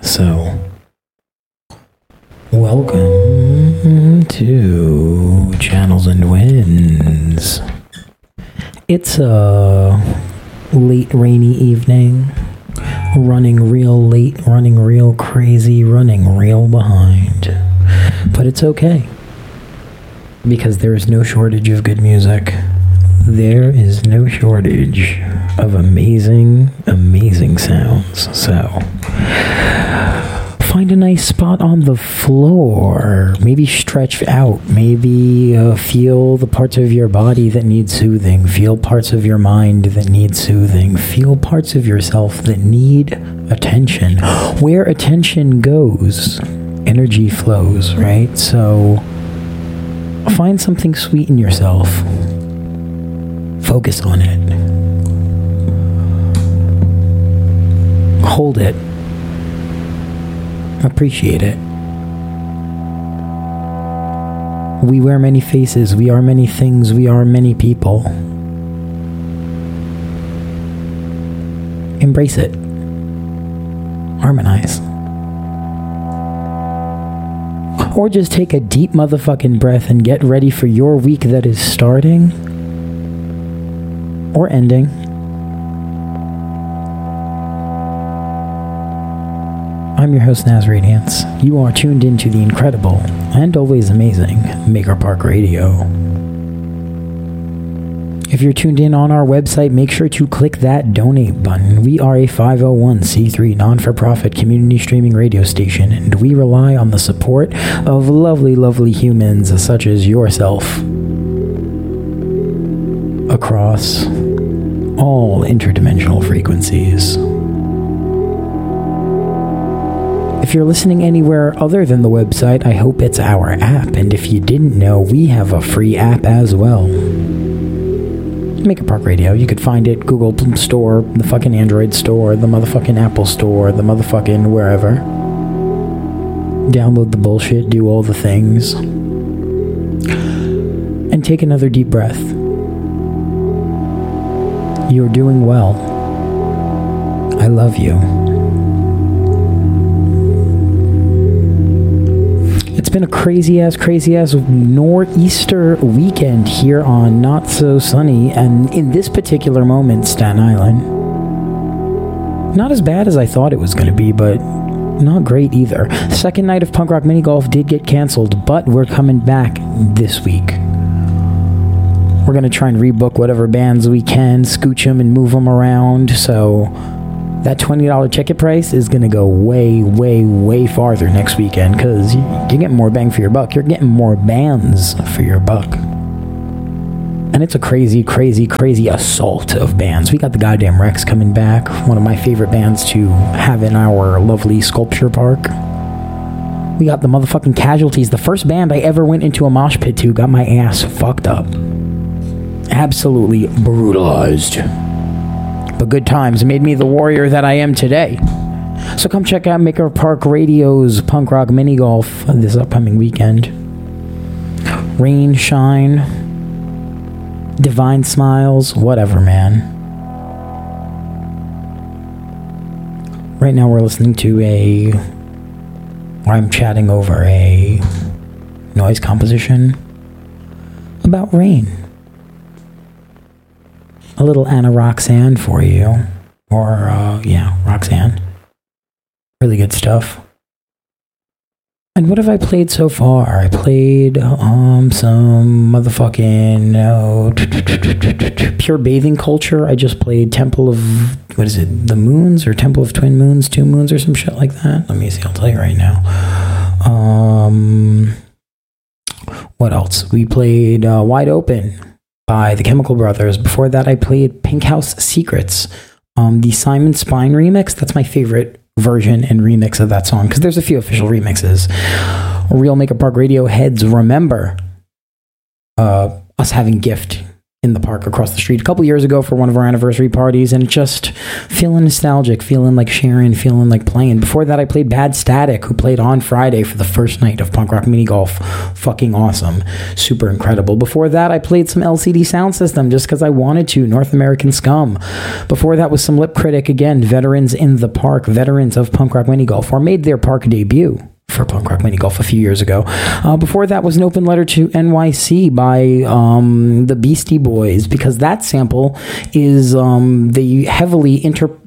So, welcome to Channels and Winds. It's a late rainy evening, running real late, running real crazy, running real behind. But it's okay, because there is no shortage of good music. There is no shortage of amazing, amazing sounds. So, find a nice spot on the floor. Maybe stretch out. Maybe feel the parts of your body that need soothing. Feel parts of your mind that need soothing. Feel parts of yourself that need attention. Where attention goes, energy flows, right? So, find something sweet in yourself. Focus on it. Hold it. Appreciate it. We wear many faces. We are many things. We are many people. Embrace it. Harmonize. Or just take a deep motherfucking breath and get ready for your week that is starting or ending. I'm your host, Naz Radiance. You are tuned into the incredible and always amazing Maker Park Radio. If you're tuned in on our website, make sure to click that donate button. We are a 501c3 non-for-profit community streaming radio station, and we rely on the support of lovely, lovely humans such as yourself across all interdimensional frequencies. If you're listening anywhere other than the website, I hope it's our app. And if you didn't know, we have a free app as well. Maker Park Radio. You could find it Google Store, the fucking Android Store, the motherfucking Apple Store, the motherfucking wherever. Download the bullshit, do all the things. And take another deep breath. You're doing well. I love you. It's been a crazy ass nor'easter weekend here on Not So Sunny, and in this particular moment, Staten Island. Not as bad as I thought it was going to be, but not great either. Second night of Punk Rock Mini Golf did get canceled, but we're coming back this week. We're going to try and rebook whatever bands we can, scooch them and move them around, so that $20 ticket price is going to go way, way, way farther next weekend, because you're getting more bang for your buck. You're getting more bands for your buck. And it's a crazy, crazy, crazy assault of bands. We got the goddamn Rex coming back, one of my favorite bands to have in our lovely sculpture park. We got the motherfucking Casualties, the first band I ever went into a mosh pit to, got my ass fucked up. Absolutely brutalized. But good times made me the warrior that I am today. So come check out Maker Park Radio's Punk Rock Mini Golf this upcoming weekend. Rain, shine, divine smiles, whatever, man. Right now we're listening to I'm chatting over a noise composition about rain. A little Anna Roxanne for you. Or, Roxanne. Really good stuff. And what have I played so far? I played some motherfucking Pure Bathing Culture. I just played Temple of, the Moons? Or Temple of Twin Moons, 2 Moons or some shit like that. Let me see, I'll tell you right now. What else? We played Wide Open by the Chemical Brothers. Before that, I played Pink House Secrets, the Simon Spine remix. That's my favorite version and remix of that song, because there's a few official remixes. Real Maker Park Radio heads remember us having Gift in the park across the street a couple years ago for one of our anniversary parties, and just feeling nostalgic, feeling like Sharon, feeling like playing. Before that, I played Bad Static, who played on Friday for the first night of Punk Rock Mini Golf. Fucking awesome. Super incredible. Before that, I played some LCD Sound System just because I wanted to. North American Scum. Before that was some Lip Critic again. Veterans in the Park. Veterans of Punk Rock Mini Golf, or made their park debut for Punk Rock Mini Golf a few years ago. Before that was an Open Letter to NYC by the Beastie Boys, because that sample is they heavily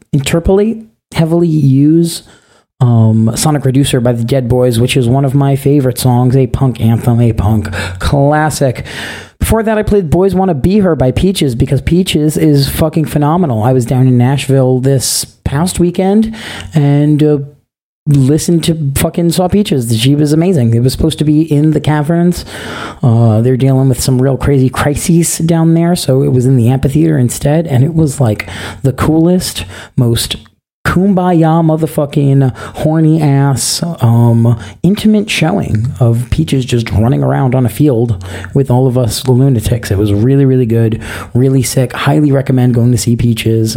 heavily use Sonic Reducer by the Dead Boys, which is one of my favorite songs, a punk anthem, a punk classic. Before that, I played Boys Wanna Be Her by Peaches, because Peaches is fucking phenomenal. I was down in Nashville this past weekend and saw Peaches. She was amazing. It was supposed to be in the caverns. They're dealing with some real crazy crises down there, so it was in the amphitheater instead, and it was like the coolest, most kumbaya motherfucking horny ass intimate showing of Peaches just running around on a field with all of us lunatics. It was really, really good, really sick. Highly recommend going to see Peaches.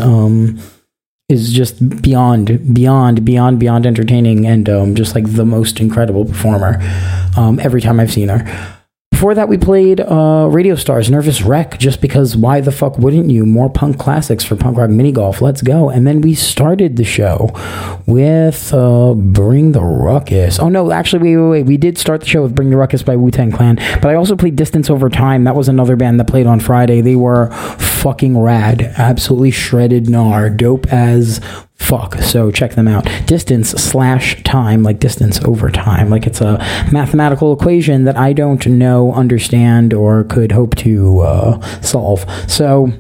Is just beyond entertaining, and just like the most incredible performer every time I've seen her. Before that, we played Radio Stars, Nervous Wreck, just because why the fuck wouldn't you? More punk classics for Punk Rock Mini Golf. Let's go. And then we started the show with Bring the Ruckus. Oh, no, actually, wait. We did start the show with Bring the Ruckus by Wu-Tang Clan, but I also played Distance Over Time. That was another band that played on Friday. They were fucking rad. Absolutely shredded gnar. Dope as fuck. So check them out. Distance/time, like distance over time. Like it's a mathematical equation that I don't know, understand, or could hope to solve. So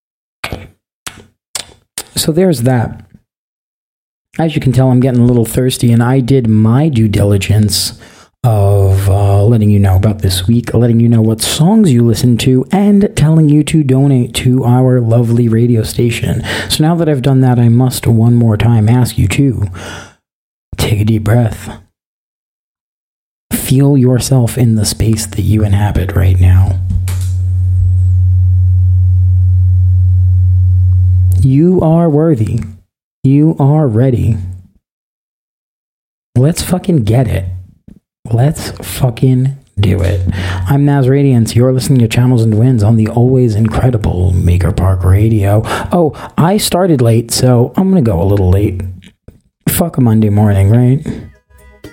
there's that. As you can tell, I'm getting a little thirsty, and I did my due diligence of letting you know about this week, letting you know what songs you listen to, and telling you to donate to our lovely radio station. So now that I've done that, I must one more time ask you to take a deep breath. Feel yourself in the space that you inhabit right now. You are worthy. You are ready. Let's fucking get it. Let's fucking do it. I'm Naz Radiance. You're listening to Channels and Winds on the always incredible Maker Park Radio. Oh, I started late, so I'm gonna go a little late. Fuck a Monday morning, right?